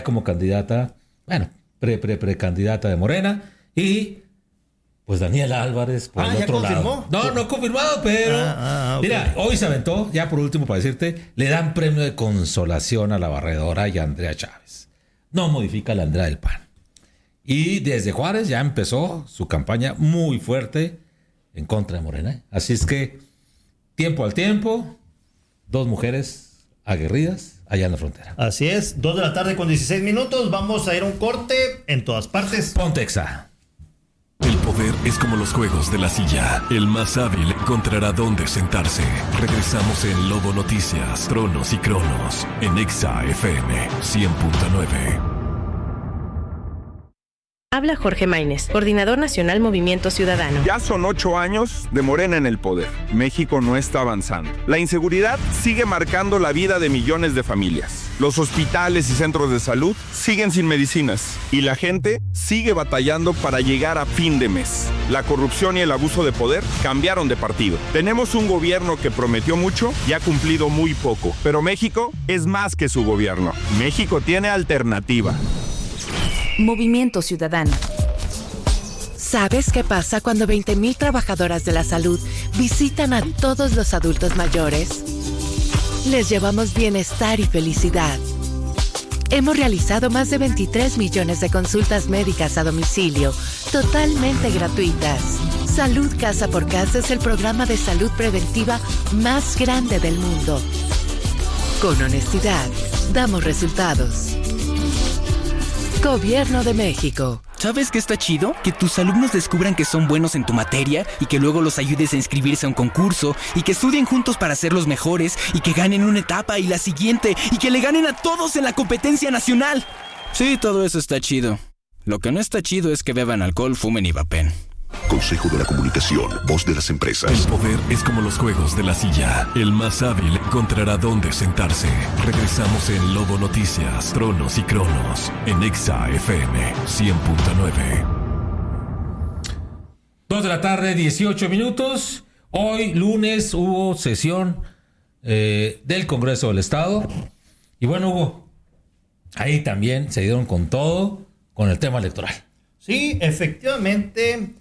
como candidata, bueno, precandidata de Morena, y pues Daniela Álvarez por el otro lado. No confirmado, pero okay. Mira, hoy se aventó, ya por último para decirte, le dan premio de consolación a la barredora y a Andrea Chávez. No modifica la Andrea del PAN. Y desde Juárez ya empezó su campaña muy fuerte en contra de Morena. Así es que, tiempo al tiempo, 2 mujeres aguerridas allá en la frontera. Así es, 2:16 p.m. Vamos a ir a un corte en todas partes. Pontexa. El poder es como los juegos de la silla. El más hábil encontrará dónde sentarse. Regresamos en Lobo Noticias, Tronos y Cronos, en Exa FM 100.9. Habla Jorge Maínez, Coordinador Nacional Movimiento Ciudadano. Ya son 8 años de Morena en el poder. México no está avanzando. La inseguridad sigue marcando la vida de millones de familias. Los hospitales y centros de salud siguen sin medicinas. Y la gente sigue batallando para llegar a fin de mes. La corrupción y el abuso de poder cambiaron de partido. Tenemos un gobierno que prometió mucho y ha cumplido muy poco. Pero México es más que su gobierno. México tiene alternativa. Movimiento Ciudadano. ¿Sabes qué pasa cuando 20,000 trabajadoras de la salud visitan a todos los adultos mayores? Les llevamos bienestar y felicidad. Hemos realizado más de 23 millones de consultas médicas a domicilio, totalmente gratuitas. Salud Casa por Casa es el programa de salud preventiva más grande del mundo. Con honestidad, damos resultados. Gobierno de México. ¿Sabes qué está chido? Que tus alumnos descubran que son buenos en tu materia y que luego los ayudes a inscribirse a un concurso y que estudien juntos para ser los mejores y que ganen una etapa y la siguiente y que le ganen a todos en la competencia nacional. Sí, todo eso está chido. Lo que no está chido es que beban alcohol, fumen y vapen. Consejo de la Comunicación, voz de las empresas. El poder es como los juegos de la silla. El más hábil encontrará dónde sentarse. Regresamos en Lobo Noticias, Tronos y Cronos, en Exa FM 100.9. 2:18 p.m. Hoy, lunes, hubo sesión del Congreso del Estado. Y bueno, Hugo, ahí también se dieron con todo, con el tema electoral. Sí, efectivamente,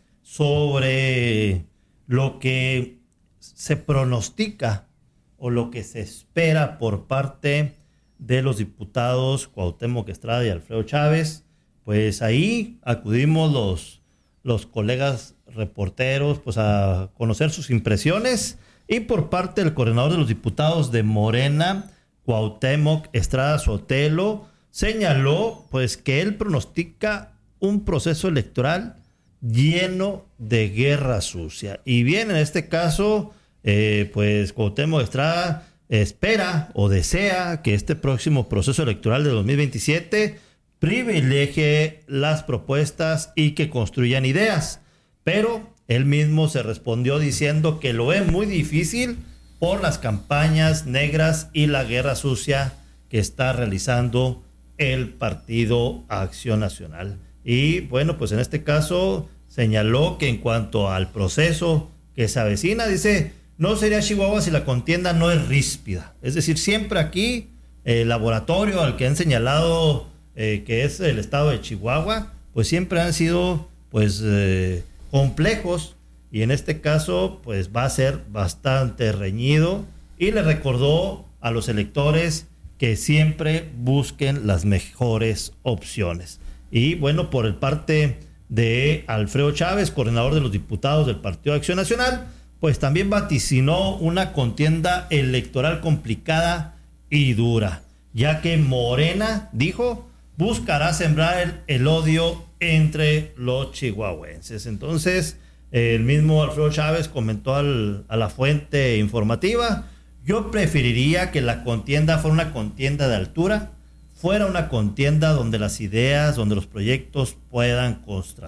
sobre lo que se pronostica o lo que se espera por parte de los diputados Cuauhtémoc Estrada y Alfredo Chávez, pues ahí acudimos los colegas reporteros pues a conocer sus impresiones, y por parte del coordinador de los diputados de Morena, Cuauhtémoc Estrada Sotelo, señaló pues que él pronostica un proceso electoral lleno de guerra sucia. Y bien, en este caso, pues Cuauhtémoc Estrada espera o desea que este próximo proceso electoral de 2027 privilegie las propuestas y que construyan ideas. Pero él mismo se respondió diciendo que lo ve muy difícil por las campañas negras y la guerra sucia que está realizando el Partido Acción Nacional. Y bueno, pues en este caso señaló que en cuanto al proceso que se avecina, dice, no sería Chihuahua si la contienda no es ríspida. Es decir, siempre aquí el laboratorio al que han señalado que es el estado de Chihuahua, pues siempre han sido pues complejos, y en este caso pues va a ser bastante reñido, y le recordó a los electores que siempre busquen las mejores opciones. Y bueno, por el parte de Alfredo Chávez, coordinador de los diputados del Partido de Acción Nacional, pues también vaticinó una contienda electoral complicada y dura, ya que Morena, dijo, buscará sembrar el odio entre los chihuahuenses. Entonces, el mismo Alfredo Chávez comentó a la fuente informativa, yo preferiría que la contienda fuera una contienda de altura, fuera una contienda donde las ideas, donde los proyectos puedan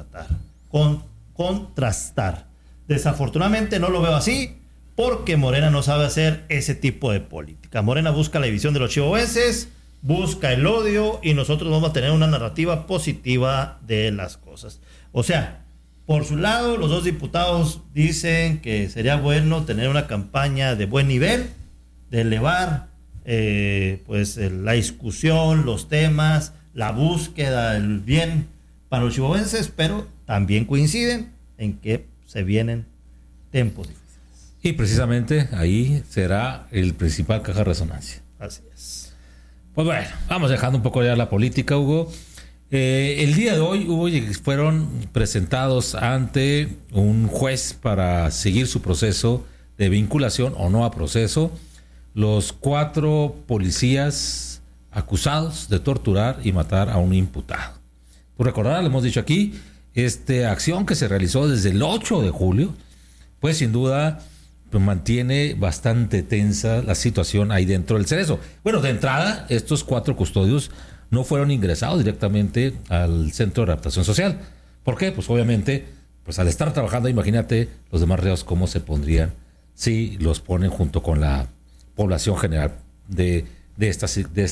contrastar. Desafortunadamente no lo veo así, porque Morena no sabe hacer ese tipo de política. Morena busca la división de los chihuahuenses, busca el odio, y nosotros vamos a tener una narrativa positiva de las cosas. O sea, por su lado, los dos diputados dicen que sería bueno tener una campaña de buen nivel, de elevar pues la discusión, los temas, la búsqueda del bien para los chihuahuenses, pero también coinciden en que se vienen tiempos difíciles. Y precisamente ahí será el principal caja de resonancia. Así es. Pues bueno, vamos dejando un poco ya la política, Hugo. El día de hoy fueron presentados ante un juez para seguir su proceso de vinculación o no a proceso los 4 policías acusados de torturar y matar a un imputado. Por recordar, lo hemos dicho aquí, esta acción que se realizó desde el 8 de julio, pues sin duda pues, mantiene bastante tensa la situación ahí dentro del Cerezo. Bueno, de entrada, estos 4 custodios no fueron ingresados directamente al Centro de Adaptación Social. ¿Por qué? Pues obviamente, pues al estar trabajando, imagínate los demás reos cómo se pondrían si los ponen junto con la población general de este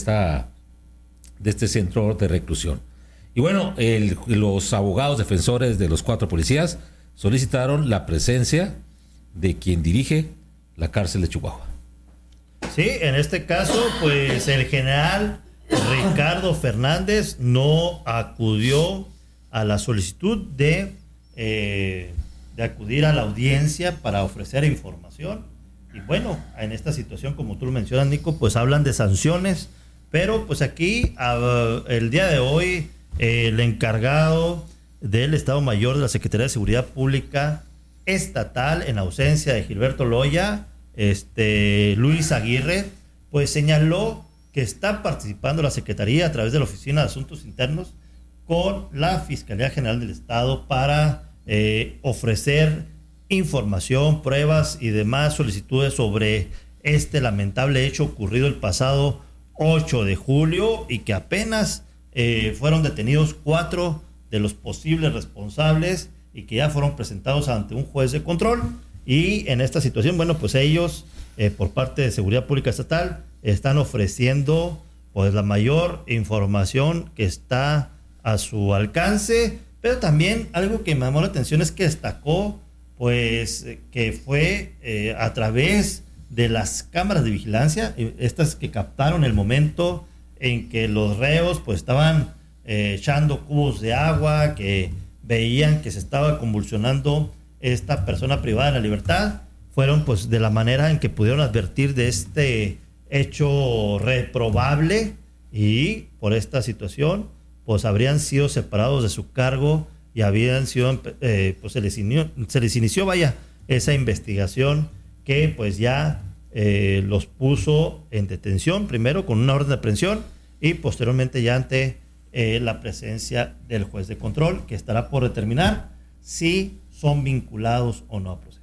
centro de reclusión. Y bueno, los abogados defensores de los 4 policías solicitaron la presencia de quien dirige la cárcel de Chihuahua. Sí, en este caso, pues el general Ricardo Fernández no acudió a la solicitud de acudir a la audiencia para ofrecer información. Y bueno, en esta situación, como tú lo mencionas, Nico, pues hablan de sanciones, pero pues aquí el día de hoy el encargado del Estado Mayor de la Secretaría de Seguridad Pública Estatal, en ausencia de Gilberto Loya, Luis Aguirre, pues señaló que está participando la Secretaría a través de la Oficina de Asuntos Internos con la Fiscalía General del Estado para ofrecer información, pruebas y demás solicitudes sobre este lamentable hecho ocurrido el pasado 8 de julio y que apenas fueron detenidos 4 de los posibles responsables y que ya fueron presentados ante un juez de control. Y en esta situación, bueno, pues ellos, por parte de Seguridad Pública Estatal, están ofreciendo pues la mayor información que está a su alcance, pero también algo que me llamó la atención es que destacó pues que fue a través de las cámaras de vigilancia, estas que captaron el momento en que los reos pues estaban echando cubos de agua, que veían que se estaba convulsionando esta persona privada de la libertad, fueron pues de la manera en que pudieron advertir de este hecho reprobable y por esta situación pues habrían sido separados de su cargo y habían sido pues se les inició esa investigación que pues ya los puso en detención, primero con una orden de aprehensión y posteriormente ya ante la presencia del juez de control, que estará por determinar si son vinculados o no a proceso.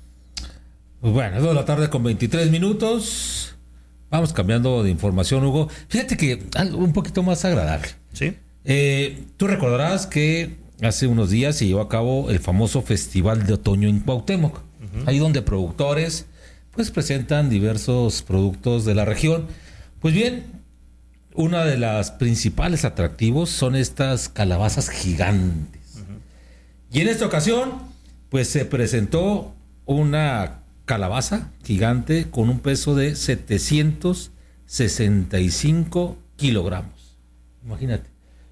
Pues bueno, 2 de la tarde con 23 minutos. Vamos cambiando de información, Hugo. Fíjate que algo un poquito más agradable. Sí. Tú recordarás que hace unos días se llevó a cabo el famoso Festival de Otoño en Cuauhtémoc. Ahí donde productores pues presentan diversos productos de la región. Pues bien, una de las principales atractivos son estas calabazas gigantes. Y en esta ocasión, pues se presentó una calabaza gigante con un peso de 765 kilogramos. Imagínate,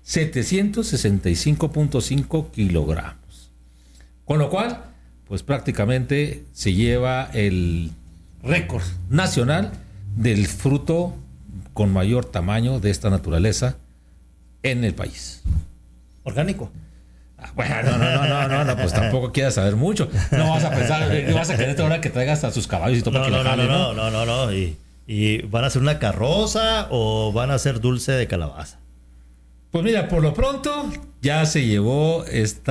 765.5 kilogramos. Con lo cual, pues prácticamente se lleva el récord nacional del fruto con mayor tamaño de esta naturaleza en el país. ¿Orgánico? Bueno, no, pues tampoco quieras saber mucho. No vas a pensar, vas a querer ahora que traigas a sus caballos y todo para que le jalen, no. ¿Y van a hacer una carroza o van a hacer dulce de calabaza? Pues mira, por lo pronto ya se llevó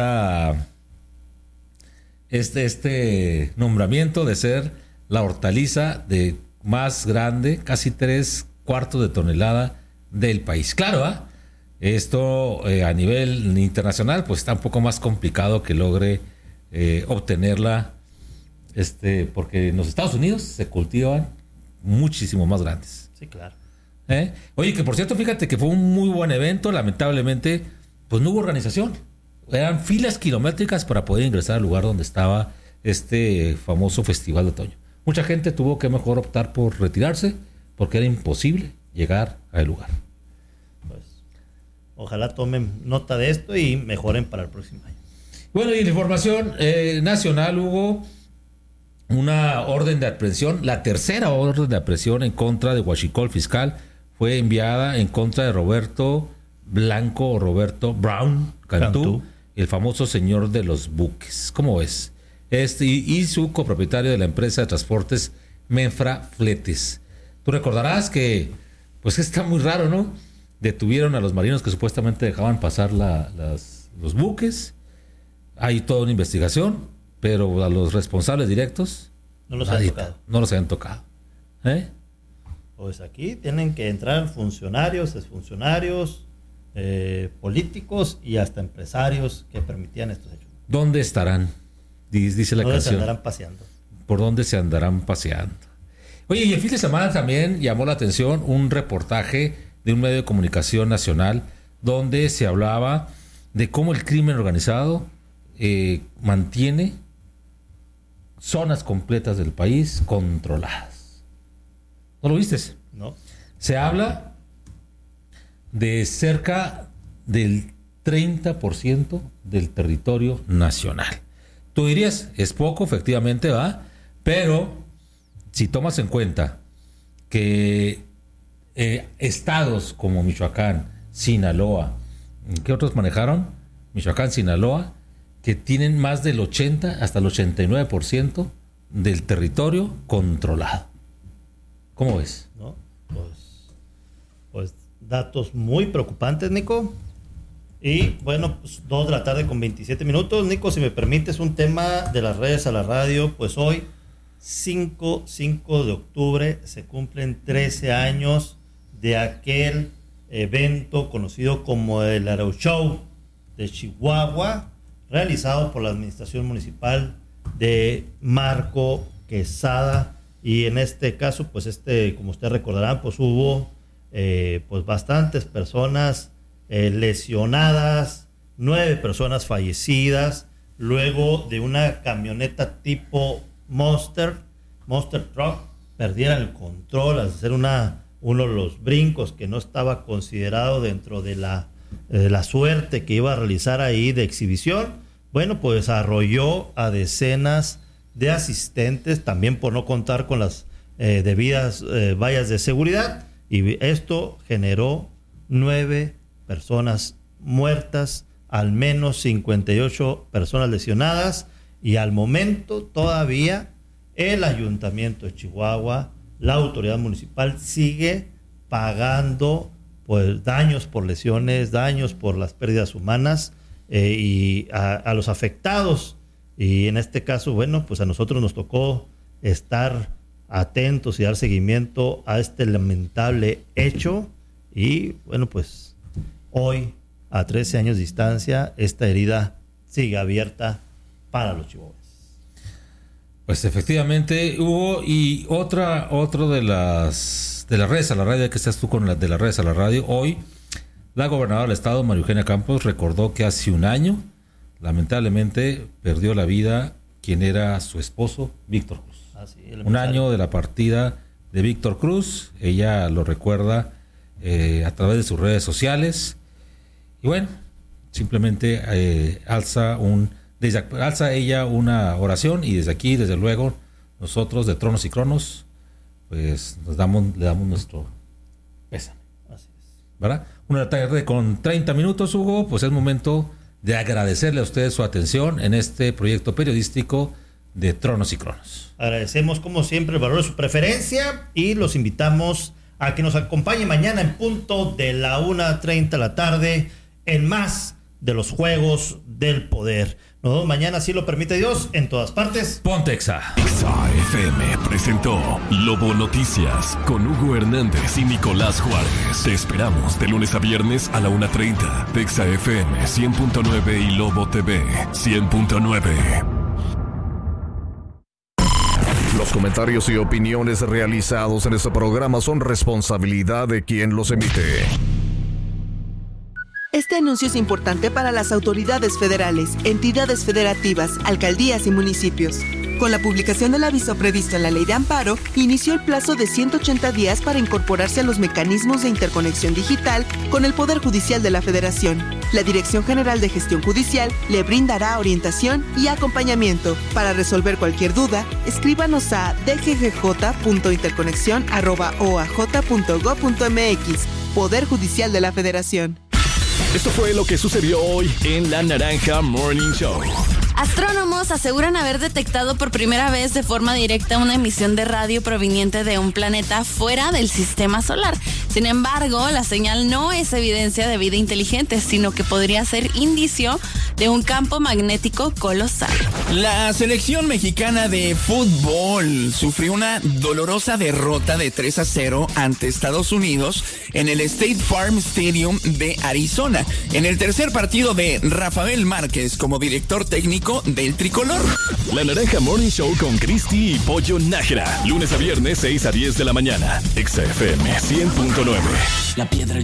este nombramiento de ser la hortaliza de más grande, casi 3/4 de tonelada del país. Claro, esto a nivel internacional pues está un poco más complicado que logre obtenerla, porque en los Estados Unidos se cultivan muchísimo más grandes. Sí, claro. Oye, que por cierto, fíjate que fue un muy buen evento. Lamentablemente pues no hubo organización. Eran filas kilométricas para poder ingresar al lugar donde estaba este famoso Festival de Otoño. Mucha gente tuvo que mejor optar por retirarse porque era imposible llegar al lugar. ojalá tomen nota de esto y mejoren para el próximo año. Bueno, y la información nacional, Hugo, una orden de aprehensión, la tercera orden de aprehensión en contra de Huachicol Fiscal fue enviada en contra de Roberto Blanco o Roberto Brown Cantú, el famoso señor de los buques. ¿Cómo ves? Y su copropietario de la empresa de transportes Menfra Fletes. Tú recordarás que, pues está muy raro, ¿no? Detuvieron a los marinos que supuestamente dejaban pasar los buques. Hay toda una investigación, pero a los responsables directos no los habían tocado. Pues aquí tienen que entrar funcionarios, exfuncionarios, políticos y hasta empresarios que permitían estos hechos. ¿Dónde estarán? Dice la canción. ¿Dónde se andarán paseando? ¿Por dónde se andarán paseando? Oye, y el fin de semana también llamó la atención un reportaje de un medio de comunicación nacional donde se hablaba de cómo el crimen organizado mantiene zonas completas del país controladas. ¿No lo viste? No. Se habla de cerca del 30% del territorio nacional. Tú dirías, es poco, efectivamente, ¿va? Pero si tomas en cuenta que estados como Michoacán, Sinaloa, ¿qué otros manejaron? Michoacán, Sinaloa, que tienen más del 80 hasta el 89% del territorio controlado. ¿Cómo ves? No, pues datos muy preocupantes, Nico. Y bueno, pues 2 de la tarde con 27 minutos. Nico, si me permites, un tema de las redes a la radio. Pues hoy, 5 de octubre, se cumplen 13 años de aquel evento conocido como el Arrow Show de Chihuahua, realizado por la administración municipal de Marco Quesada. Y en este caso, pues como ustedes recordarán, pues hubo pues bastantes personas lesionadas, 9 personas fallecidas, luego de una camioneta tipo Monster Truck perdiera el control al hacer uno de los brincos que no estaba considerado dentro de la suerte que iba a realizar ahí de exhibición. Bueno, pues arrolló a decenas de asistentes, también por no contar con las debidas vallas de seguridad, y esto generó 9 personas muertas, al menos 58 personas lesionadas, y al momento todavía el Ayuntamiento de Chihuahua, la autoridad municipal, sigue pagando pues daños por lesiones, daños por las pérdidas humanas y a los afectados. Y en este caso, bueno, pues a nosotros nos tocó estar atentos y dar seguimiento a este lamentable hecho. Y bueno, pues hoy, a 13 años de distancia, esta herida sigue abierta para los chihuahuenses. Pues efectivamente, Hugo, y otro de las redes a la radio, que estás tú con de las redes a la radio, hoy la gobernadora del estado, María Eugenia Campos, recordó que hace un año, lamentablemente, perdió la vida quien era su esposo, Víctor Cruz. Un año de la partida de Víctor Cruz. Ella lo recuerda a través de sus redes sociales. Y bueno, simplemente alza ella una oración, y desde aquí, desde luego, nosotros de Tronos y Cronos, pues le damos nuestro pésame. Así es. ¿Verdad? 1:30 con 30 minutos, Hugo, pues es momento de agradecerle a ustedes su atención en este proyecto periodístico de Tronos y Cronos. Agradecemos como siempre el valor de su preferencia y los invitamos a que nos acompañe mañana en punto de la 1:30 de la tarde en más de los Juegos del Poder. Nos vemos mañana, si lo permite Dios, en todas partes. Ponte Exa. Exa FM presentó Lobo Noticias con Hugo Hernández y Nicolás Juárez. Te esperamos de lunes a viernes a la 1:30 de Exa FM 100.9 y Lobo TV 100.9. Los comentarios y opiniones realizados en este programa son responsabilidad de quien los emite. Este anuncio es importante para las autoridades federales, entidades federativas, alcaldías y municipios. Con la publicación del aviso previsto en la Ley de Amparo, inició el plazo de 180 días para incorporarse a los mecanismos de interconexión digital con el Poder Judicial de la Federación. La Dirección General de Gestión Judicial le brindará orientación y acompañamiento. Para resolver cualquier duda, escríbanos a dggj.interconexión@oaj.gov.mx. Poder Judicial de la Federación. Esto fue lo que sucedió hoy en La Naranja Morning Show. Astrónomos aseguran haber detectado por primera vez de forma directa una emisión de radio proveniente de un planeta fuera del sistema solar. Sin embargo, la señal no es evidencia de vida inteligente, sino que podría ser indicio de un campo magnético colosal. La selección mexicana de fútbol sufrió una dolorosa derrota de 3-0 ante Estados Unidos en el State Farm Stadium de Arizona, en el tercer partido de Rafael Márquez como director técnico del tricolor. La Naranja Morning Show con Cristi y Pollo Nájera, lunes a viernes 6 a 10 de la mañana. XFM 100.9. La piedra